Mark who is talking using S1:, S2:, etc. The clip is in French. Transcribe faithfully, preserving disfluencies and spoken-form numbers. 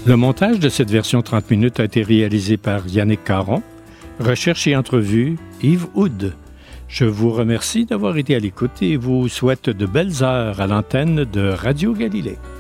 S1: Le montage de cette version trente minutes a été réalisé par Yannick Caron. Recherche et entrevue, Yves Houd. Je vous remercie d'avoir été à l'écoute et vous souhaite de belles heures à l'antenne de Radio Galilée.